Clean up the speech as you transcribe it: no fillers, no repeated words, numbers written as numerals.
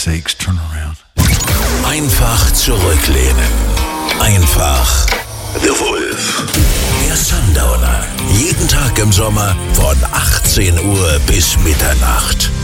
sakes, turn around. Einfach zurücklehnen. Einfach The Wolf. Der Sundowner. Jeden Tag im Sommer von 18 Uhr bis Mitternacht.